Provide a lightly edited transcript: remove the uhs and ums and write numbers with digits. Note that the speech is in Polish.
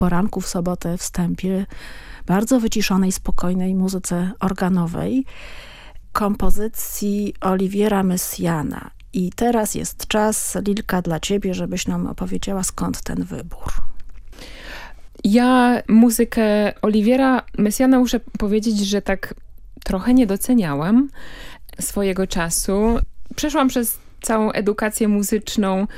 poranku w sobotę wstępie, bardzo wyciszonej, spokojnej muzyce organowej, kompozycji Oliviera Messiaena. I teraz jest czas, Lilka, dla ciebie, żebyś nam opowiedziała, skąd ten wybór. Ja muzykę Oliviera Messiaena muszę powiedzieć, że tak trochę nie doceniałam swojego czasu. Przeszłam przez całą edukację muzyczną